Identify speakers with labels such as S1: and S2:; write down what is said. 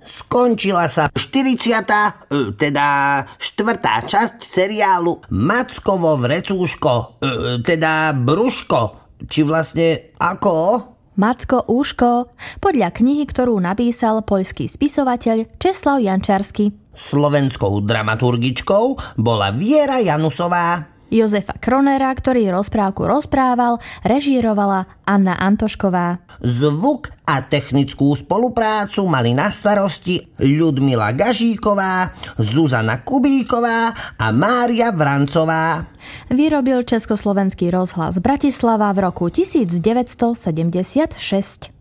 S1: Skončila sa 40., teda 4. časť seriálu Mackovo vrecúško, teda Brúško. Či vlastne ako?
S2: Macko Úško, podľa knihy, ktorú napísal poľský spisovateľ Česlav Jančarsky.
S1: Slovenskou dramaturgičkou bola Viera Janusová.
S2: Jozefa Kronera, ktorý rozprávku rozprával, režírovala Anna Antošková.
S1: Zvuk a technickú spoluprácu mali na starosti Ľudmila Gažíková, Zuzana Kubíková a Mária Vrancová.
S2: Vyrobil Československý rozhlas Bratislava v roku 1976.